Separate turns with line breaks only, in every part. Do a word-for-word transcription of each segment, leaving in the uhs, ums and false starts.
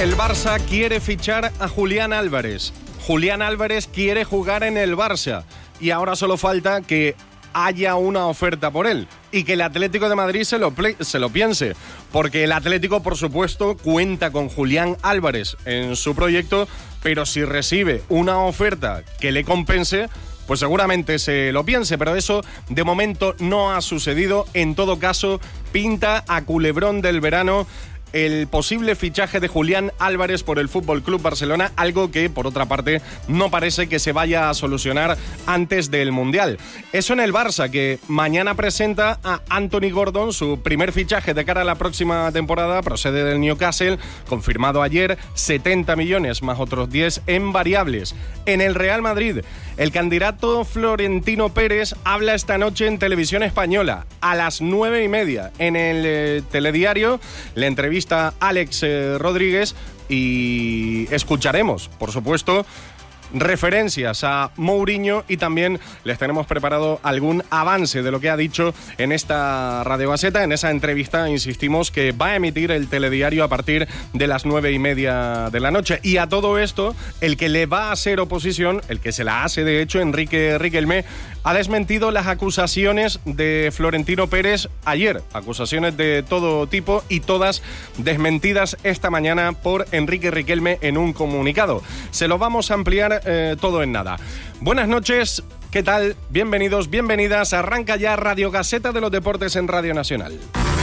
El Barça quiere fichar a Julián Álvarez. Julián Álvarez quiere jugar en el Barça y ahora solo falta que haya una oferta por él y que el Atlético de Madrid se lo, ple- se lo piense, porque el Atlético, por supuesto, cuenta con Julián Álvarez en su proyecto, pero si recibe una oferta que le compense, pues seguramente se lo piense, pero eso de momento no ha sucedido. En todo caso, pinta a culebrón del verano el posible fichaje de Julián Álvarez por el F C Barcelona, algo que, por otra parte, no parece que se vaya a solucionar antes del Mundial. Eso en el Barça, que mañana presenta a Anthony Gordon, su primer fichaje de cara a la próxima temporada, procede del Newcastle, confirmado ayer, setenta millones más otros diez en variables. En el Real Madrid, el candidato Florentino Pérez habla esta noche en Televisión Española, a las nueve y media. En el eh, telediario le entrevista Alex eh, Rodríguez y escucharemos, por supuesto, referencias a Mourinho y también les tenemos preparado algún avance de lo que ha dicho en esta Radio Gaceta, en esa entrevista, insistimos, que va a emitir el telediario a partir de las nueve y media de la noche. Y a todo esto, el que le va a hacer oposición, el que se la hace de hecho, Enrique Riquelme, ha desmentido las acusaciones de Florentino Pérez ayer, acusaciones de todo tipo y todas desmentidas esta mañana por Enrique Riquelme en un comunicado. Se lo vamos a ampliar eh, todo en nada. Buenas noches, ¿qué tal? Bienvenidos, bienvenidas. Arranca ya Radio Gaceta de los Deportes en Radio Nacional.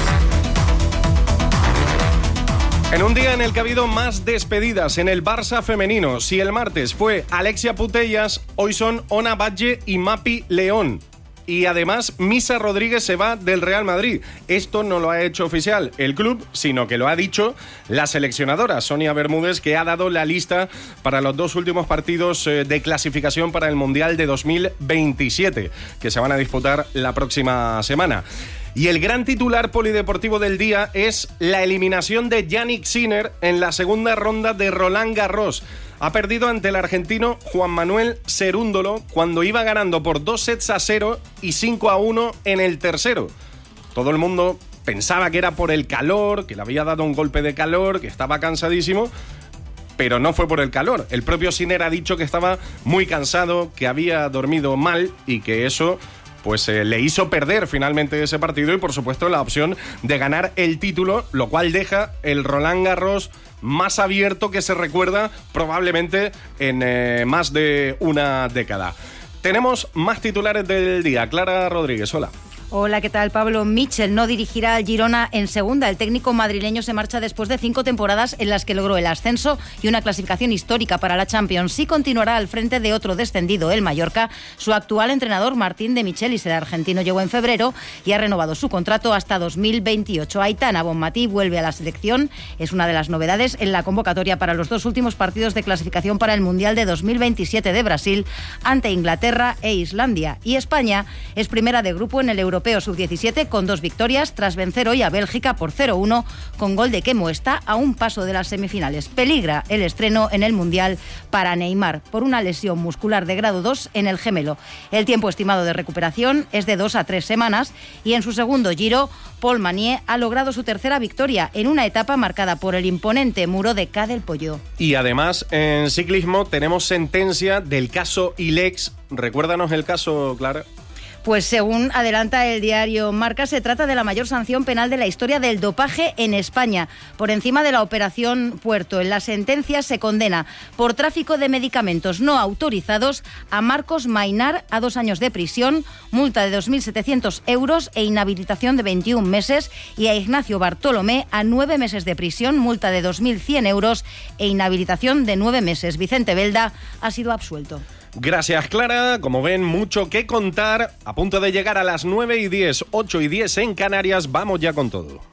En un día en el que ha habido más despedidas en el Barça femenino. Si el martes fue Alexia Putellas, hoy son Ona Batlle y Mapi León. Y además, Misa Rodríguez se va del Real Madrid. Esto no lo ha hecho oficial el club, sino que lo ha dicho la seleccionadora, Sonia Bermúdez, que ha dado la lista para los dos últimos partidos de clasificación para el Mundial de dos mil veintisiete, que se van a disputar la próxima semana. Y el gran titular polideportivo del día es la eliminación de Jannik Sinner en la segunda ronda de Roland Garros. Ha perdido ante el argentino Juan Manuel Cerúndolo cuando iba ganando por dos sets a cero y cinco a uno en el tercero. Todo el mundo pensaba que era por el calor, que le había dado un golpe de calor, que estaba cansadísimo, pero no fue por el calor. El propio Sinner ha dicho que estaba muy cansado, que había dormido mal y que eso pues eh, le hizo perder finalmente ese partido y, por supuesto, la opción de ganar el título, lo cual deja el Roland Garros más abierto que se recuerda probablemente en eh, más de una década. Tenemos más titulares del día. Clara Rodríguez, hola.
Hola, ¿qué tal, Pablo? Michel no dirigirá al Girona en segunda. El técnico madrileño se marcha después de cinco temporadas en las que logró el ascenso y una clasificación histórica para la Champions. Sí continuará al frente de otro descendido, el Mallorca. Su actual entrenador, Martín de Michelis, el argentino, llegó en febrero y ha renovado su contrato hasta dos mil veintiocho. Aitana Bonmatí vuelve a la selección. Es una de las novedades en la convocatoria para los dos últimos partidos de clasificación para el Mundial de dos mil veintisiete de Brasil ante Inglaterra e Islandia. Y España es primera de grupo en el Europeo sub diecisiete con dos victorias tras vencer hoy a Bélgica por cero uno con gol de Quemo. Está a un paso de las semifinales. Peligra el estreno en el Mundial para Neymar por una lesión muscular de grado dos en el gemelo. El tiempo estimado de recuperación es de dos a tres semanas y en su segundo giro Paul Manier ha logrado su tercera victoria en una etapa marcada por el imponente muro de K del Pollo.
Y además en ciclismo tenemos sentencia del caso Ilex. Recuérdanos el caso, Clara.
Pues según adelanta el diario Marca, se trata de la mayor sanción penal de la historia del dopaje en España, por encima de la Operación Puerto. En la sentencia se condena por tráfico de medicamentos no autorizados a Marcos Mainar a dos años de prisión, multa de dos mil setecientos euros e inhabilitación de veintiún meses, y a Ignacio Bartolomé a nueve meses de prisión, multa de dos mil cien euros e inhabilitación de nueve meses. Vicente Belda ha sido absuelto.
Gracias, Clara. Como ven, mucho que contar. A punto de llegar a las nueve y diez, ocho y diez en Canarias. Vamos ya con todo.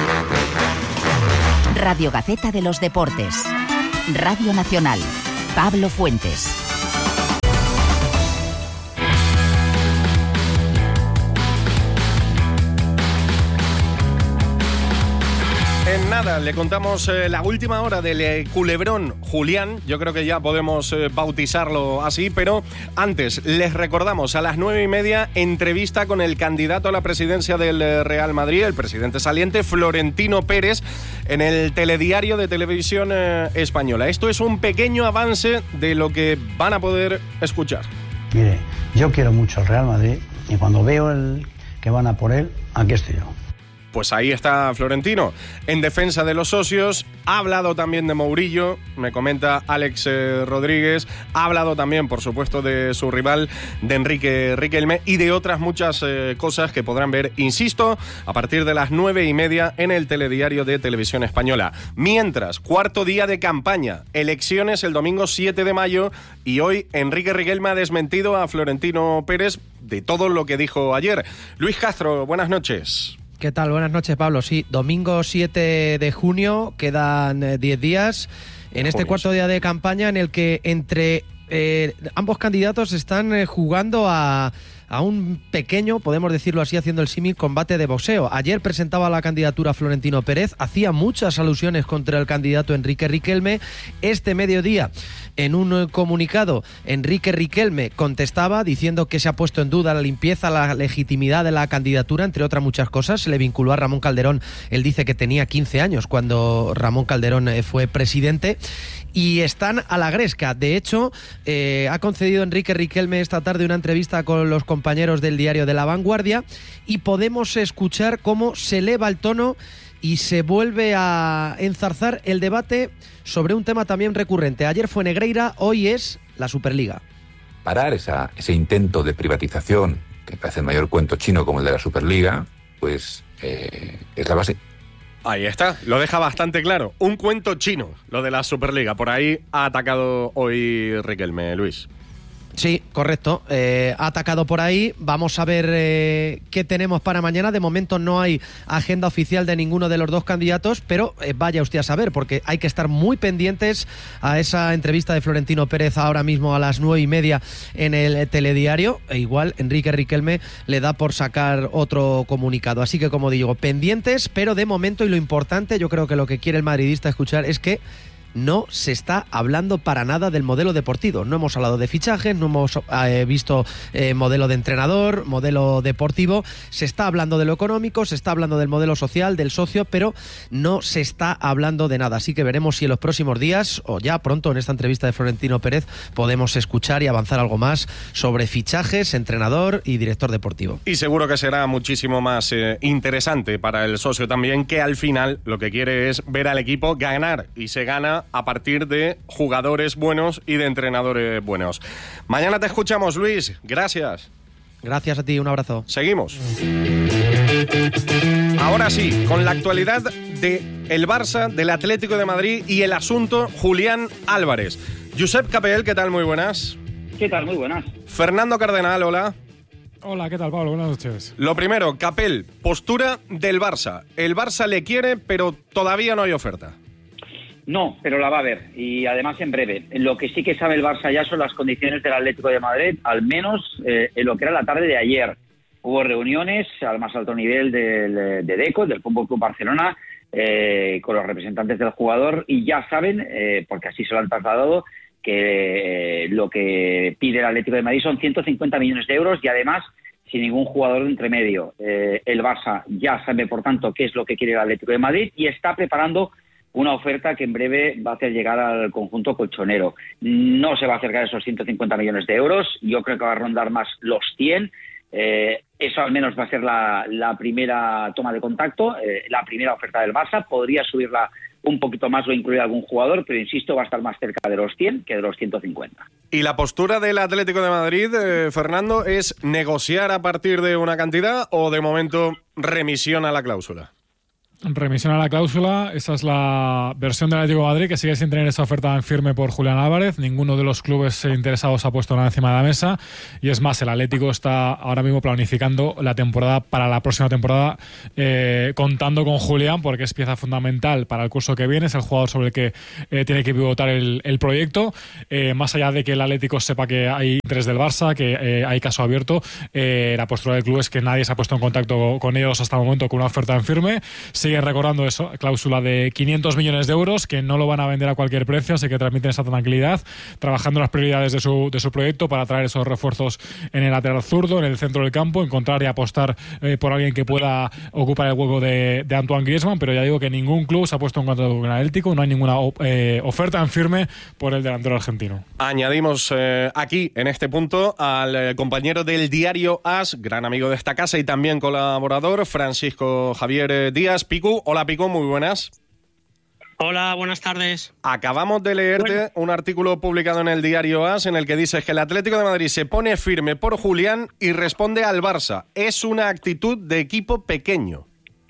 Radio Gaceta de los Deportes. Radio Nacional. Pablo Fuentes.
En nada, le contamos eh, la última hora del eh, culebrón Julián. Yo creo que ya podemos eh, bautizarlo así, pero antes les recordamos a las nueve y media entrevista con el candidato a la presidencia del eh, Real Madrid, el presidente saliente, Florentino Pérez, en el telediario de Televisión eh, Española. Esto es un pequeño avance de lo que van a poder escuchar.
Mire, yo quiero mucho al Real Madrid y cuando veo el que van a por él, aquí estoy yo.
Pues ahí está Florentino, en defensa de los socios. Ha hablado también de Mourinho, me comenta Alex eh, Rodríguez. Ha hablado también, por supuesto, de su rival, de Enrique Riquelme, y de otras muchas eh, cosas que podrán ver, insisto, a partir de las nueve y media en el telediario de Televisión Española. Mientras, cuarto día de campaña, elecciones el domingo siete de mayo, y hoy Enrique Riquelme ha desmentido a Florentino Pérez de todo lo que dijo ayer. Luis Castro, buenas noches.
¿Qué tal? Buenas noches, Pablo. Sí, domingo siete de junio, quedan diez días en este cuarto día de campaña en el que entre eh, ambos candidatos están eh, jugando a... a un pequeño, podemos decirlo así, haciendo el símil, combate de boxeo. Ayer presentaba la candidatura Florentino Pérez, hacía muchas alusiones contra el candidato Enrique Riquelme. Este mediodía, en un comunicado, Enrique Riquelme contestaba diciendo que se ha puesto en duda la limpieza, la legitimidad de la candidatura, entre otras muchas cosas. Se le vinculó a Ramón Calderón. Él dice que tenía quince años cuando Ramón Calderón fue presidente. Y están a la gresca. De hecho, eh, ha concedido Enrique Riquelme esta tarde una entrevista con los compañeros del diario de La Vanguardia y podemos escuchar cómo se eleva el tono y se vuelve a enzarzar el debate sobre un tema también recurrente. Ayer fue Negreira, hoy es la Superliga.
Parar esa, ese intento de privatización, que parece el mayor cuento chino como el de la Superliga, pues eh, es la base.
Ahí está, lo deja bastante claro. Un cuento chino, lo de la Superliga. Por ahí ha atacado hoy Riquelme, Luis.
Sí, correcto. Eh, ha atacado por ahí. Vamos a ver eh, qué tenemos para mañana. De momento no hay agenda oficial de ninguno de los dos candidatos, pero eh, vaya usted a saber, porque hay que estar muy pendientes a esa entrevista de Florentino Pérez ahora mismo a las nueve y media en el telediario. E igual Enrique Riquelme le da por sacar otro comunicado. Así que, como digo, pendientes, pero de momento, y lo importante, yo creo que lo que quiere el madridista escuchar es que no se está hablando para nada del modelo deportivo. No hemos hablado de fichajes, no hemos eh, visto eh, modelo de entrenador, modelo deportivo. Se está hablando de lo económico, se está hablando del modelo social, del socio, pero no se está hablando de nada. Así que veremos si en los próximos días, o ya pronto en esta entrevista de Florentino Pérez, podemos escuchar y avanzar algo más sobre fichajes, entrenador y director deportivo.
Y seguro que será muchísimo más eh, interesante para el socio también, que al final lo que quiere es ver al equipo ganar, y se gana a partir de jugadores buenos y de entrenadores buenos. Mañana te escuchamos, Luis. Gracias.
Gracias a ti, un abrazo.
Seguimos. Ahora sí, con la actualidad de el Barça, del Atlético de Madrid y el asunto Julián Álvarez. Josep Capel, ¿qué tal? Muy buenas.
¿Qué tal? Muy buenas.
Fernando Cardenal, hola.
Hola, ¿qué tal, Pablo? Buenas noches.
Lo primero, Capel, postura del Barça. El Barça le quiere, pero todavía no hay oferta.
No, pero la va a haber, y además en breve. Lo que sí que sabe el Barça ya son las condiciones del Atlético de Madrid, al menos eh, en lo que era la tarde de ayer. Hubo reuniones al más alto nivel del, de Deco, del Fútbol Club Barcelona, eh, con los representantes del jugador, y ya saben, eh, porque así se lo han trasladado, que eh, lo que pide el Atlético de Madrid son ciento cincuenta millones de euros y además sin ningún jugador de entremedio. Eh, el Barça ya sabe, por tanto, qué es lo que quiere el Atlético de Madrid y está preparando una oferta que en breve va a hacer llegar al conjunto colchonero. No se va a acercar a esos ciento cincuenta millones de euros, yo creo que va a rondar más los cien. Eh, eso al menos va a ser la, la primera toma de contacto, eh, la primera oferta del Barça. Podría subirla un poquito más o incluir algún jugador, pero insisto, va a estar más cerca de los cien que de los ciento cincuenta.
¿Y la postura del Atlético de Madrid, eh, Fernando, es negociar a partir de una cantidad o de momento remisión a la cláusula?
Remisión a la cláusula, esa es la versión del Atlético de Madrid, que sigue sin tener esa oferta en firme por Julián Álvarez. Ninguno de los clubes interesados ha puesto nada encima de la mesa, y es más, el Atlético está ahora mismo planificando la temporada para la próxima temporada, eh, contando con Julián, porque es pieza fundamental para el curso que viene, es el jugador sobre el que eh, tiene que pivotar el, el proyecto. Eh, más allá de que el Atlético sepa que hay interés del Barça, que eh, hay caso abierto, eh, la postura del club es que nadie se ha puesto en contacto con ellos hasta el momento con una oferta en firme. Se sigue recordando eso, cláusula de quinientos millones de euros, que no lo van a vender a cualquier precio, así que transmiten esa tranquilidad, trabajando las prioridades de su, de su proyecto para traer esos refuerzos en el lateral zurdo, en el centro del campo, encontrar y apostar eh, por alguien que pueda ocupar el hueco de, de Antoine Griezmann, pero ya digo que ningún club se ha puesto en cuanto con el Atlético, no hay ninguna eh, oferta en firme por el delantero argentino.
Añadimos eh, aquí, en este punto, al eh, compañero del diario AS, gran amigo de esta casa y también colaborador, Francisco Javier Díaz. Picu, hola Picu, muy buenas.
Hola, buenas tardes.
Acabamos de leerte bueno. un artículo publicado en el diario AS en el que dices que el Atlético de Madrid se pone firme por Julián y responde al Barça. Es una actitud de equipo pequeño.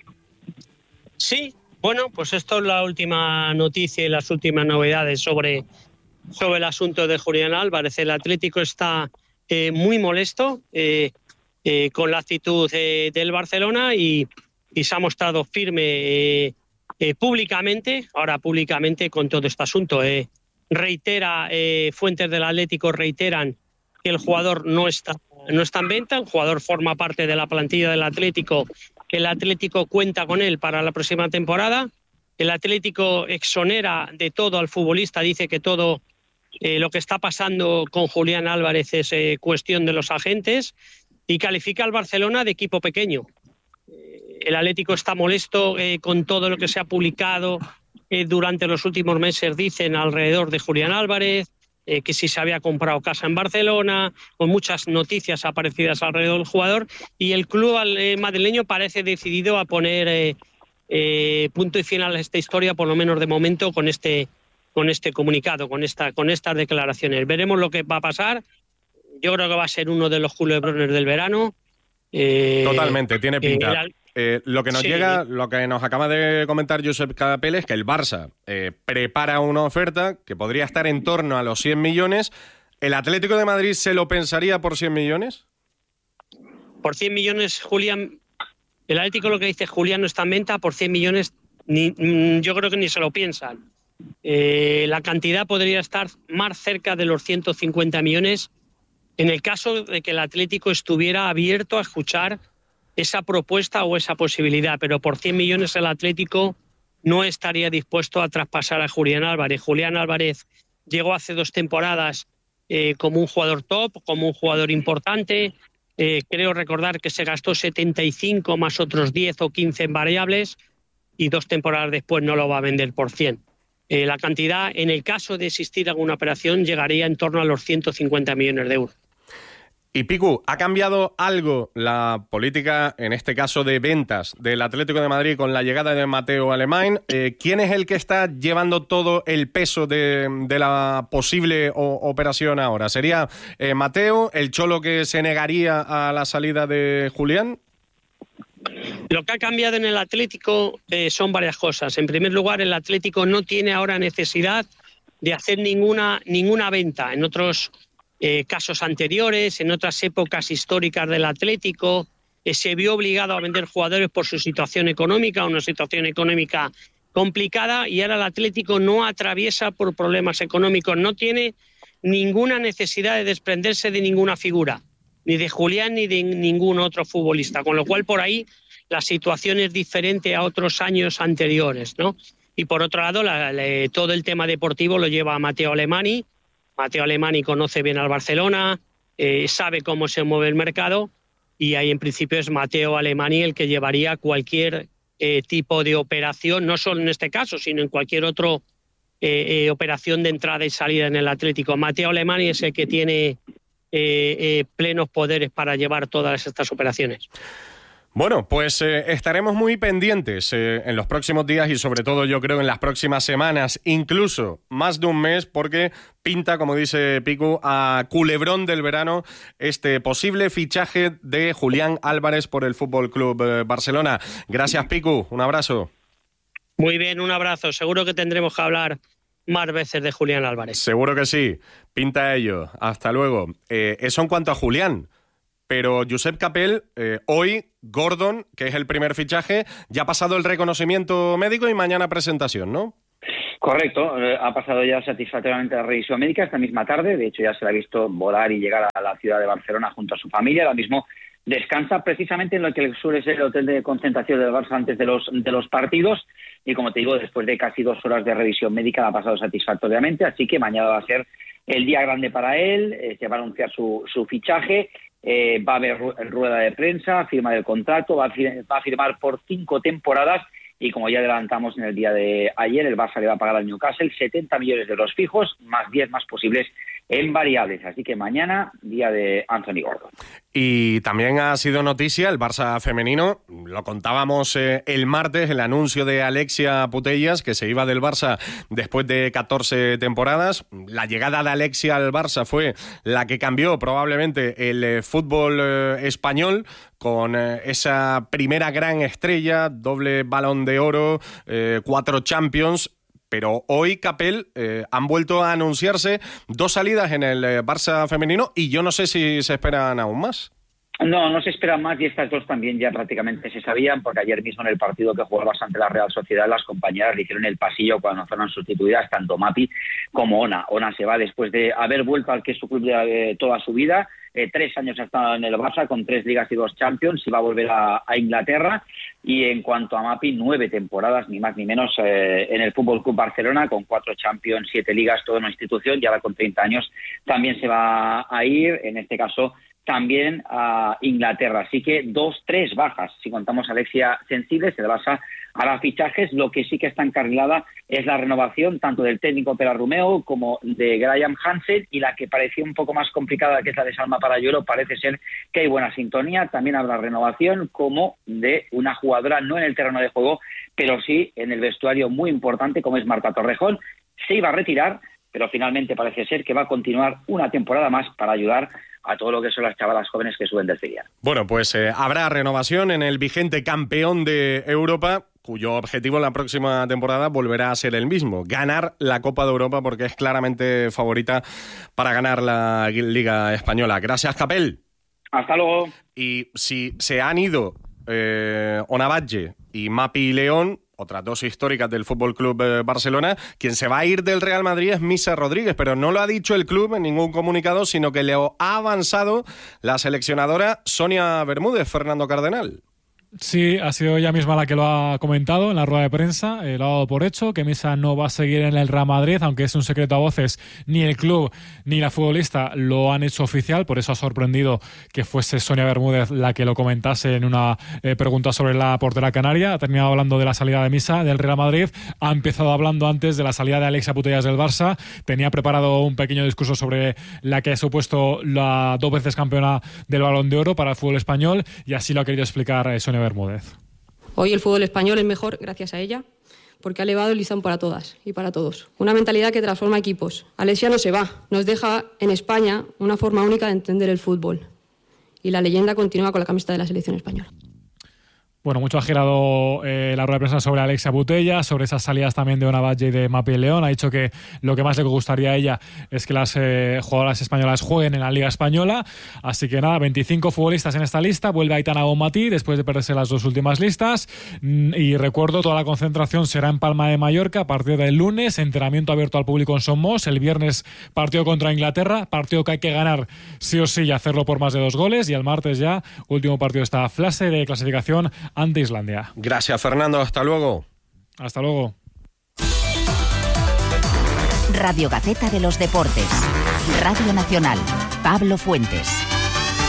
Sí, bueno, pues esto es la última noticia y las últimas novedades sobre, sobre el asunto de Julián Álvarez. El Atlético está eh, muy molesto eh, eh, con la actitud eh, del Barcelona y y se ha mostrado firme eh, eh, públicamente, ahora públicamente con todo este asunto. Eh, reitera, eh, fuentes del Atlético reiteran que el jugador no está, no está en venta, el jugador forma parte de la plantilla del Atlético, que el Atlético cuenta con él para la próxima temporada. El Atlético exonera de todo al futbolista, dice que todo eh, lo que está pasando con Julián Álvarez es eh, cuestión de los agentes y califica al Barcelona de equipo pequeño. El Atlético está molesto eh, con todo lo que se ha publicado eh, durante los últimos meses, dicen, alrededor de Julián Álvarez, eh, que si se había comprado casa en Barcelona, con muchas noticias aparecidas alrededor del jugador, y el club eh, madrileño parece decidido a poner eh, eh, punto y final a esta historia, por lo menos de momento, con este, con este comunicado, con, esta, con estas declaraciones. Veremos lo que va a pasar. Yo creo que va a ser uno de los culebrones del verano.
Eh, Totalmente, tiene pinta.
Eh, el,
Eh, lo que nos sí. llega, lo que nos acaba de comentar Josep Capel es que el Barça eh, prepara una oferta que podría estar en torno a los cien millones. ¿El Atlético de Madrid se lo pensaría por cien millones?
Por cien millones, Julián, el Atlético lo que dice, Julián no está en venta, por cien millones ni, yo creo que ni se lo piensan. Eh, la cantidad podría estar más cerca de los ciento cincuenta millones en el caso de que el Atlético estuviera abierto a escuchar esa propuesta o esa posibilidad, pero por cien millones el Atlético no estaría dispuesto a traspasar a Julián Álvarez. Julián Álvarez llegó hace dos temporadas eh, como un jugador top, como un jugador importante. Eh, creo recordar que se gastó setenta y cinco más otros diez o quince en variables y dos temporadas después no lo va a vender por cien. Eh, la cantidad, en el caso de existir alguna operación, llegaría en torno a los ciento cincuenta millones de euros.
Y Picu, ¿ha cambiado algo la política, en este caso de ventas, del Atlético de Madrid con la llegada de Mateo Alemany? Eh, ¿Quién es el que está llevando todo el peso de, de la posible o, operación ahora? ¿Sería eh, Mateo, el Cholo que se negaría a la salida de Julián?
Lo que ha cambiado en el Atlético eh, son varias cosas. En primer lugar, el Atlético no tiene ahora necesidad de hacer ninguna, ninguna venta. En otros Eh, casos anteriores, en otras épocas históricas del Atlético, eh, se vio obligado a vender jugadores por su situación económica, una situación económica complicada, y ahora el Atlético no atraviesa por problemas económicos, no tiene ninguna necesidad de desprenderse de ninguna figura, ni de Julián ni de ningún otro futbolista, con lo cual por ahí la situación es diferente a otros años anteriores, ¿no? Y por otro lado, la, la, todo el tema deportivo lo lleva Mateo Alemany. Mateo Alemany conoce bien al Barcelona, eh, sabe cómo se mueve el mercado y ahí en principio es Mateo Alemany el que llevaría cualquier eh, tipo de operación, no solo en este caso, sino en cualquier otra eh, eh, operación de entrada y salida en el Atlético. Mateo Alemany es el que tiene eh, eh, plenos poderes para llevar todas estas operaciones.
Bueno, pues eh, estaremos muy pendientes eh, en los próximos días y sobre todo yo creo en las próximas semanas, incluso más de un mes, porque pinta, como dice Picu, a culebrón del verano este posible fichaje de Julián Álvarez por el Fútbol Club eh, Barcelona. Gracias, Picu. Un abrazo.
Muy bien, un abrazo. Seguro que tendremos que hablar más veces de Julián Álvarez.
Seguro que sí. Pinta ello. Hasta luego. Eh, eso en cuanto a Julián. Pero Josep Capel, eh, hoy Gordon, que es el primer fichaje, ya ha pasado el reconocimiento médico y mañana presentación, ¿no?
Correcto, eh, ha pasado ya satisfactoriamente la revisión médica esta misma tarde. De hecho, ya se le ha visto volar y llegar a la ciudad de Barcelona junto a su familia. Ahora mismo descansa precisamente en lo que suele ser el hotel de concentración del Barça antes de los, de los partidos, y como te digo, después de casi dos horas de revisión médica la ha pasado satisfactoriamente, así que mañana va a ser el día grande para él, eh, se va a anunciar su, su fichaje, eh, va a haber rueda de prensa, firma del contrato, va a, fir- va a firmar por cinco temporadas, y como ya adelantamos en el día de ayer, el Barça le va a pagar al Newcastle setenta millones de euros fijos, más diez más posibles en variables. Así que mañana, día de Anthony Gordon.
Y también ha sido noticia el Barça femenino, lo contábamos eh, el martes, el anuncio de Alexia Putellas, que se iba del Barça después de catorce temporadas. La llegada de Alexia al Barça fue la que cambió probablemente el eh, fútbol eh, español, con eh, esa primera gran estrella, doble Balón de Oro, eh, cuatro Champions. Pero hoy, Capel, eh, han vuelto a anunciarse dos salidas en el eh, Barça femenino, y yo no sé si se esperan aún más.
No, no se esperan más, y estas dos también ya prácticamente se sabían, porque ayer mismo en el partido que jugó el Barça ante la Real Sociedad, las compañeras le hicieron el pasillo cuando fueron sustituidas tanto Mapi como Ona. Ona se va después de haber vuelto al que es su club de eh, toda su vida. Eh, tres años ha estado en el Barça con tres ligas y dos Champions, y va a volver a, a Inglaterra. Y en cuanto a Mapi, nueve temporadas, ni más ni menos, eh, en el Fútbol Club Barcelona, con cuatro Champions, siete ligas, toda una institución, ya va con treinta años, también se va a ir, en este caso también a Inglaterra. Así que dos, tres bajas, si contamos a Alexia Sensibles. El Barça hará fichajes. Lo que sí que está encarrilada es la renovación tanto del técnico Pere Romeu como de Graham Hansen, y la que parecía un poco más complicada, que es la de Salma Parayuelo, parece ser que hay buena sintonía. También habrá renovación como de una jugadora, no en el terreno de juego, pero sí en el vestuario, muy importante, como es Marta Torrejón. Se iba a retirar, pero finalmente parece ser que va a continuar una temporada más para ayudar a todo lo que son las chavalas jóvenes que suben del filial.
Bueno, pues eh, habrá renovación en el vigente campeón de Europa, cuyo objetivo en la próxima temporada volverá a ser el mismo: ganar la Copa de Europa, porque es claramente favorita para ganar la Liga Española. Gracias, Capel.
Hasta luego.
Y si se han ido eh, Ona Batlle y Mapi León, otras dos históricas del Fútbol Club eh, Barcelona, quien se va a ir del Real Madrid es Misa Rodríguez, pero no lo ha dicho el club en ningún comunicado, sino que le ha avanzado la seleccionadora Sonia Bermúdez. Fernando Cardenal.
Sí, ha sido ella misma la que lo ha comentado en la rueda de prensa, eh, lo ha dado por hecho, que Misa no va a seguir en el Real Madrid, aunque es un secreto a voces. Ni el club ni la futbolista lo han hecho oficial, por eso ha sorprendido que fuese Sonia Bermúdez la que lo comentase en una eh, pregunta sobre la portera canaria. Ha terminado hablando de la salida de Misa del Real Madrid, ha empezado hablando antes de la salida de Alexia Putellas del Barça, tenía preparado un pequeño discurso sobre la que ha supuesto la dos veces campeona del Balón de Oro para el fútbol español, y así lo ha querido explicar eh, Sonia Bermúdez.
Hoy el fútbol español es mejor gracias a ella, porque ha elevado el listón para todas y para todos. Una mentalidad que transforma equipos. Alexia no se va, nos deja en España una forma única de entender el fútbol. Y la leyenda continúa con la camiseta de la selección española.
Bueno, mucho ha girado eh, la rueda de prensa sobre Alexia Putellas, sobre esas salidas también de Ona Batlle y de Mapi León. Ha dicho que lo que más le gustaría a ella es que las eh, jugadoras españolas jueguen en la Liga Española. Así que nada, veinticinco futbolistas en esta lista. Vuelve Aitana Bonmatí después de perderse las dos últimas listas. Y recuerdo, toda la concentración será en Palma de Mallorca a partir del lunes. Entrenamiento abierto al público en Somos. El viernes partido contra Inglaterra. Partido que hay que ganar sí o sí y hacerlo por más de dos goles. Y el martes ya, último partido de esta fase de clasificación ante Islandia.
Gracias, Fernando. Hasta luego.
Hasta luego.
Radio Gaceta de los Deportes. Radio Nacional. Pablo Fuentes.